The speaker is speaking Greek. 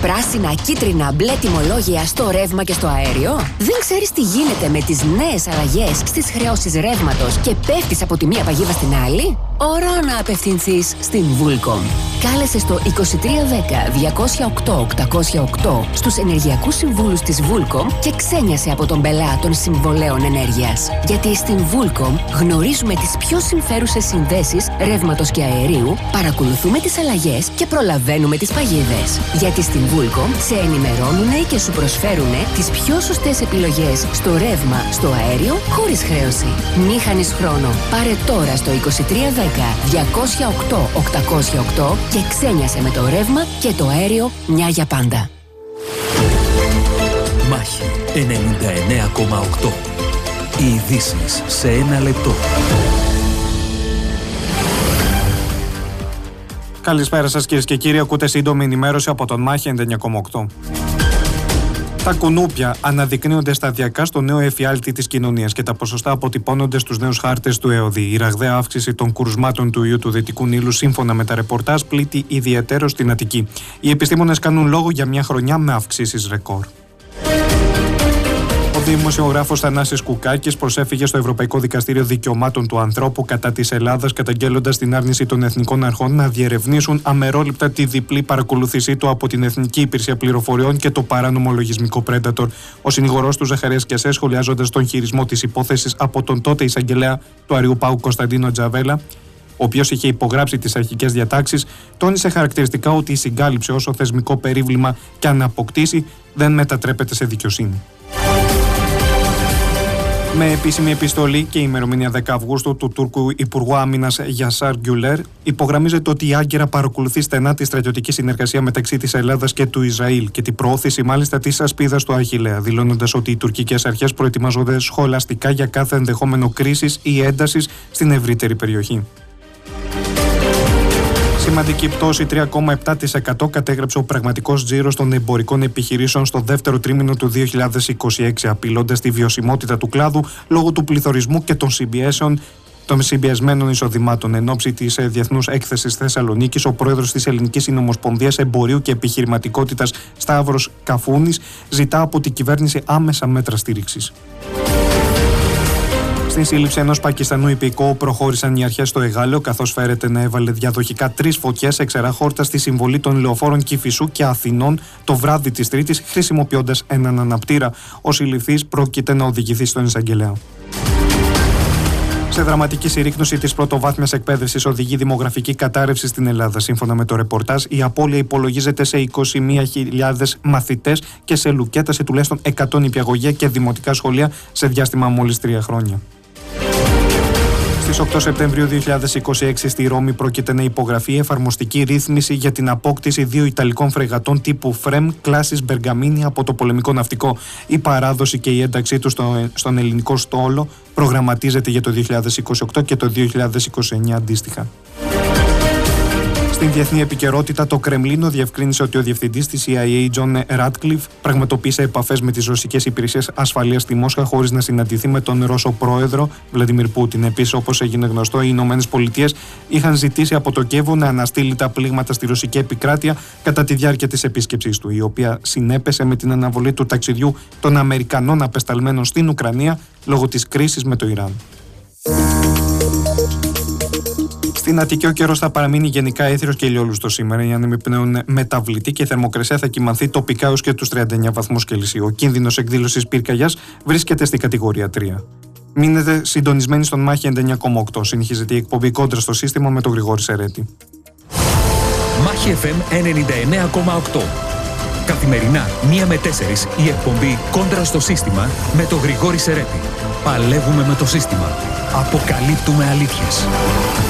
Πράσινα, κίτρινα, μπλε τιμολόγια στο ρεύμα και στο αέριο. Δεν ξέρεις τι γίνεται με τις νέες αλλαγές στις χρεώσεις ρεύματος και πέφτεις από τη μία παγίδα στην άλλη? Ώρα να απευθυνθείς στην Vulcom. Κάλεσε στο 2310-208-808 στους ενεργειακούς συμβούλους της Vulcom και ξένιασε από τον πελά των συμβολέων ενέργειας. Γιατί στην Vulcom γνωρίζουμε τις πιο συμφέρουσες συνδέσεις ρεύματος και αερίου, παρακολουθούμε τις αλλαγές και προλαβαίνουμε τις παγίδες. Γιατί στην Vulcom σε ενημερώνουνε και σου προσφέρουνε τις πιο σωστές επιλογές στο ρεύμα, στο αέριο, χωρίς χρέωση. Μη χάνεις χρόνο. Πάρε τώρα στο 2310-208-808 και ξένιασε με το ρεύμα και το αέριο μια για πάντα. Μάχη 99,8. Οι ειδήσεις σε ένα λεπτό. Καλησπέρα σας κυρίες και κύριοι, ακούτε σύντομη ενημέρωση από τον Μάχη 99,8. Τα κουνούπια αναδεικνύονται σταδιακά στο νέο εφιάλτη της κοινωνίας και τα ποσοστά αποτυπώνονται στους νέους χάρτες του ΕΟΔΗ. Η ραγδαία αύξηση των κρουσμάτων του ιού του Δυτικού Νείλου, σύμφωνα με τα ρεπορτάζ, πλήττει ιδιαιτέρως στην Αττική. Οι επιστήμονες κάνουν λόγο για μια χρονιά με αυξήσεις ρεκόρ. Ο δημοσιογράφος Θανάσης Κουκάκης προσέφυγε στο Ευρωπαϊκό Δικαστήριο Δικαιωμάτων του Ανθρώπου κατά της Ελλάδας, καταγγέλλοντας την άρνηση των εθνικών αρχών να διερευνήσουν αμερόληπτα τη διπλή παρακολούθησή του από την Εθνική Υπηρεσία Πληροφοριών και το παράνομο λογισμικό Predator. Ο συνηγορός του Ζαχαρίας Κιασέ, σχολιάζοντας τον χειρισμό της υπόθεσης από τον τότε εισαγγελέα του Αριού Παου Κωνσταντίνο Τζαβέλα, ο οποίος είχε υπογράψει τις αρχικές διατάξεις, τόνισε χαρακτηριστικά ότι η συγκάλυψη, όσο θεσμικό περίβλημα και αν αποκτήσει, δεν μετατρέπεται σε δικαιοσύνη. Με επίσημη επιστολή και ημερομηνία 10 Αυγούστου του Τούρκου Υπουργού Άμυνας Γιασάρ Γκιουλέρ, υπογραμμίζεται ότι η Άγκυρα παρακολουθεί στενά τη στρατιωτική συνεργασία μεταξύ της Ελλάδας και του Ισραήλ και την προώθηση μάλιστα της ασπίδας του Αχιλλέα, δηλώνοντας ότι οι τουρκικές αρχές προετοιμάζονται σχολαστικά για κάθε ενδεχόμενο κρίσης ή έντασης στην ευρύτερη περιοχή. Σημαντική πτώση 3,7% κατέγραψε ο πραγματικός τζίρος των εμπορικών επιχειρήσεων στο δεύτερο τρίμηνο του 2026, απειλώντας τη βιωσιμότητα του κλάδου λόγω του πληθωρισμού και των συμπιεσμένων εισοδημάτων. Εν ώψη της Διεθνούς Έκθεσης Θεσσαλονίκης, ο πρόεδρος της Ελληνικής Συνομοσπονδίας Εμπορίου και Επιχειρηματικότητας, Σταύρος Καφούνης, ζητά από την κυβέρνηση άμεσα μέτρα στήριξης. Στην σύλληψη ενός Πακιστανού υπηκόου προχώρησαν οι αρχές στο Εγάλεο, καθώς φέρεται να έβαλε διαδοχικά 3 φωτιές σε ξερά χόρτα στη συμβολή των λεωφόρων Κηφισού και Αθηνών το βράδυ της Τρίτης, χρησιμοποιώντας έναν αναπτήρα. Ο συλληφθής πρόκειται να οδηγηθεί στον εισαγγελέα. Σε δραματική συρρίκνωση της πρωτοβάθμιας εκπαίδευσης οδηγεί δημογραφική κατάρρευση στην Ελλάδα. Σύμφωνα με το ρεπορτάζ, η απώλεια υπολογίζεται σε 21.000 μαθητές και σε λουκέτα σε τουλάχιστον 100 νηπιαγωγεία και δημοτικά σχολεία σε διάστημα μόλις 3 χρόνια. Στις 8 Σεπτεμβρίου 2026 στη Ρώμη πρόκειται να υπογραφεί η εφαρμοστική ρύθμιση για την απόκτηση 2 Ιταλικών φρεγατών τύπου Φρέμ κλάσης Μπεργαμίνη από το πολεμικό ναυτικό. Η παράδοση και η ένταξή του στον ελληνικό στόλο προγραμματίζεται για το 2028 και το 2029 αντίστοιχα. Στην διεθνή επικαιρότητα, το Κρεμλίνο διευκρίνησε ότι ο διευθυντής της CIA, John Ratcliffe, πραγματοποίησε επαφές με τις ρωσικές υπηρεσίες ασφαλείας στη Μόσχα χωρίς να συναντηθεί με τον Ρώσο πρόεδρο Βλαντιμίρ Πούτιν. Επίσης, όπως έγινε γνωστό, οι Ηνωμένες Πολιτείες είχαν ζητήσει από το Κιέβο να αναστείλει τα πλήγματα στη ρωσική επικράτεια κατά τη διάρκεια της επίσκεψής του, η οποία συνέπεσε με την αναβολή του ταξιδιού των Αμερικανών απεσταλμένων στην Ουκρανία λόγω της κρίσης με το Ιράν. Στην Αττική ο καιρός θα παραμείνει γενικά έθριος και ηλιόλουστος σήμερα. Οι άνεμοι πνέουν μεταβλητή και η θερμοκρασία θα κυμανθεί τοπικά έως και τους 39 βαθμούς Κελσίου. Ο κίνδυνος εκδήλωσης πυρκαγιάς βρίσκεται στη κατηγορία 3. Μείνετε συντονισμένοι στον Μάχη 99,8. Συνεχίζεται η εκπομπή Κόντρα στο σύστημα με τον Γρηγόρη Σερέτη. Μάχη FM 99,8. Καθημερινά 1 με 4 η εκπομπή Κόντρα στο σύστημα με τον Γρηγόρη Σερέτη. Παλεύουμε με το σύστημα. Αποκαλύπτουμε αλήθειες.